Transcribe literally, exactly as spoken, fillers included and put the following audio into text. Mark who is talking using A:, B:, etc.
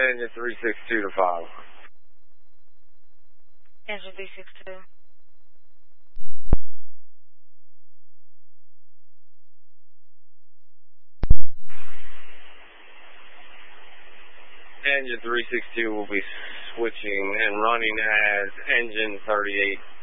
A: engine three six two to follow.
B: Engine three six two.
A: Engine three six two will be switching and running as engine thirty-eight.